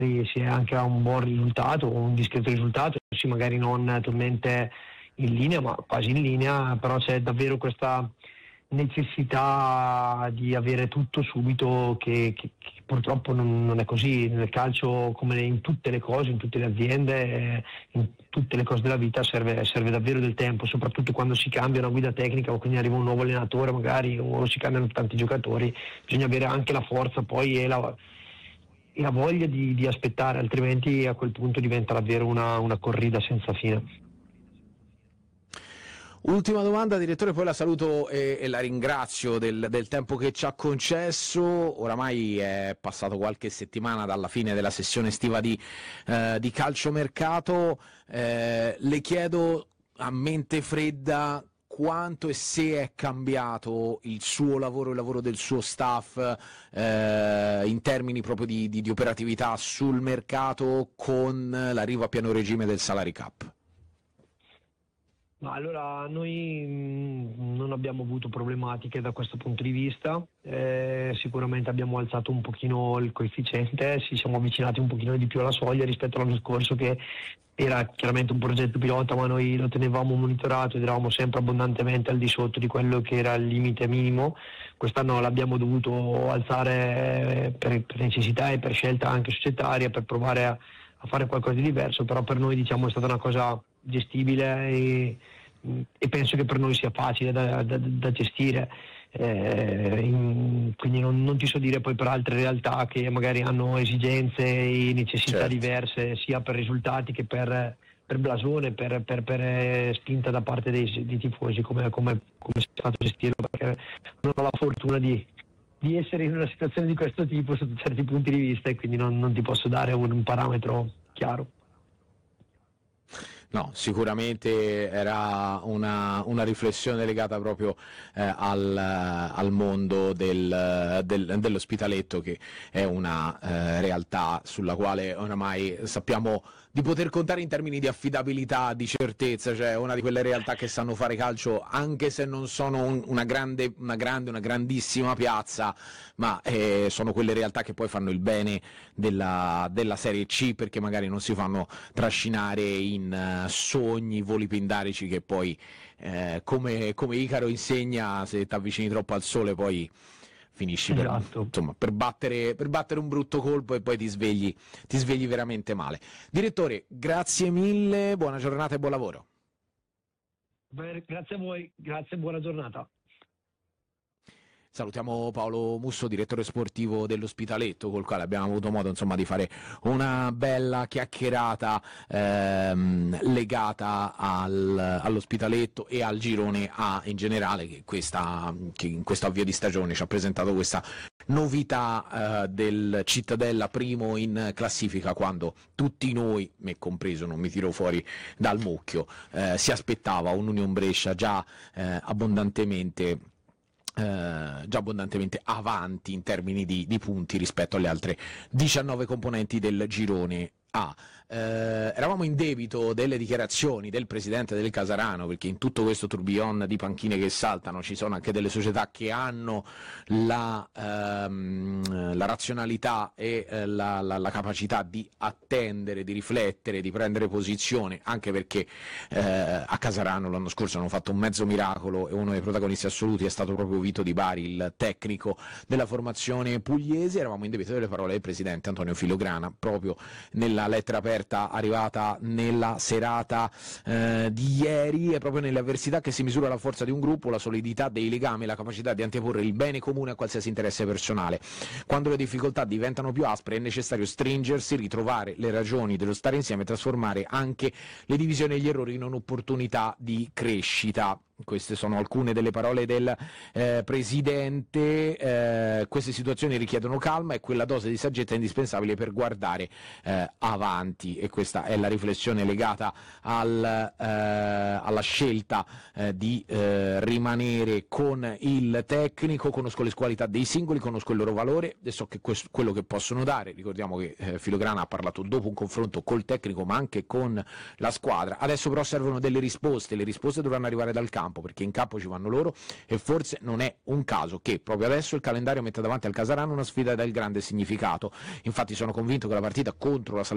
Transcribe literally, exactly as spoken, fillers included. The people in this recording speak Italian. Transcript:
si è anche a un buon risultato, un discreto risultato, sì, magari non totalmente in linea, ma quasi in linea, però c'è davvero questa necessità di avere tutto subito che, che, che purtroppo non, non è così. Nel calcio, come in tutte le cose, in tutte le aziende, in tutte le cose della vita, serve, serve davvero del tempo, soprattutto quando si cambia una guida tecnica o quindi arriva un nuovo allenatore magari, o si cambiano tanti giocatori. Bisogna avere anche la forza poi e la, e la voglia di, di aspettare, altrimenti a quel punto diventa davvero una, una corrida senza fine. Ultima domanda, direttore, poi la saluto e, e la ringrazio del, del tempo che ci ha concesso. Oramai è passato qualche settimana dalla fine della sessione estiva di, eh, di calciomercato. Eh, le chiedo a mente fredda quanto e se è cambiato il suo lavoro, il lavoro del suo staff eh, in termini proprio di, di, di operatività sul mercato con l'arrivo a pieno regime del salary cap. Ma allora noi mh, non abbiamo avuto problematiche da questo punto di vista, eh, sicuramente abbiamo alzato un pochino il coefficiente, ci siamo avvicinati un pochino di più alla soglia rispetto all'anno scorso, che era chiaramente un progetto pilota, ma noi lo tenevamo monitorato ed eravamo sempre abbondantemente al di sotto di quello che era il limite minimo. Quest'anno l'abbiamo dovuto alzare per, per necessità e per scelta anche societaria, per provare a, a fare qualcosa di diverso, però per noi, diciamo, è stata una cosa gestibile e, e penso che per noi sia facile da, da, da gestire, eh, in, quindi non, non ti so dire poi per altre realtà che magari hanno esigenze e necessità certo. diverse sia per risultati che per, per blasone, per, per, per spinta da parte dei, dei tifosi, come, come, come si è stato gestirlo, perché non ho la fortuna di, di essere in una situazione di questo tipo sotto certi punti di vista e quindi non, non ti posso dare un, un parametro chiaro. No, sicuramente era una, una riflessione legata proprio eh, al, al mondo del, del, dell'ospitaletto, che è una eh, realtà sulla quale oramai sappiamo di poter contare in termini di affidabilità, di certezza, cioè una di quelle realtà che sanno fare calcio anche se non sono un, una, grande, una grande, una grandissima piazza, ma eh, sono quelle realtà che poi fanno il bene della, della Serie C, perché magari non si fanno trascinare in uh, sogni, voli pindarici che poi, eh, come, come Icaro insegna, se ti avvicini troppo al sole poi finisci per, esatto. insomma, per, battere, per battere un brutto colpo e poi ti svegli, ti svegli veramente male. Direttore, grazie mille, buona giornata e buon lavoro. Beh, grazie a voi, grazie e buona giornata. Salutiamo Paolo Musso, direttore sportivo dell'Ospitaletto, col quale abbiamo avuto modo, insomma, di fare una bella chiacchierata ehm, legata al, all'Ospitaletto e al girone A in generale, che, questa, che in questo avvio di stagione ci ha presentato questa novità eh, del Cittadella primo in classifica, quando tutti noi, me compreso, non mi tiro fuori dal mucchio, eh, si aspettava un Union Brescia già eh, abbondantemente Uh, già abbondantemente avanti in termini di, di punti rispetto alle altre diciannove componenti del girone A. Uh, eravamo in debito delle dichiarazioni del presidente del Casarano, perché in tutto questo tourbillon di panchine che saltano ci sono anche delle società che hanno la, um, la razionalità e uh, la, la, la capacità di attendere, di riflettere, di prendere posizione, anche perché uh, a Casarano l'anno scorso hanno fatto un mezzo miracolo e uno dei protagonisti assoluti è stato proprio Vito Di Bari, il tecnico della formazione pugliese. Eravamo in debito delle parole del presidente Antonio Filograna proprio nella lettera aperta arrivata nella serata eh, di ieri, e proprio nelle avversità che si misura la forza di un gruppo, la solidità dei legami, la capacità di anteporre il bene comune a qualsiasi interesse personale. Quando le difficoltà diventano più aspre è necessario stringersi, ritrovare le ragioni dello stare insieme e trasformare anche le divisioni e gli errori in un'opportunità di crescita. Queste sono alcune delle parole del eh, presidente. Eh, queste situazioni richiedono calma e quella dose di saggezza indispensabile per guardare eh, avanti, e questa è la riflessione legata al, eh, alla scelta eh, di eh, rimanere con il tecnico. Conosco le qualità dei singoli, conosco il loro valore e so che questo, quello che possono dare. Ricordiamo che eh, Filograna ha parlato dopo un confronto col tecnico ma anche con la squadra. Adesso però servono delle risposte, le risposte dovranno arrivare dal campo. campo, perché in campo ci vanno loro e forse non è un caso che proprio adesso il calendario metta davanti al Casarano una sfida del grande significato. Infatti sono convinto che la partita contro la